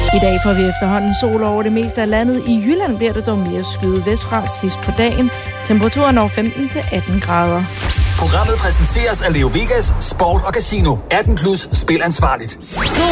I dag får vi efterhånden sol over det meste af landet. I Jylland bliver det dog mere skyet vestfra sidst på dagen. Temperaturen når 15-18 grader. Programmet præsenteres af Leo Vegas Sport og Casino. 18+ spil ansvarligt.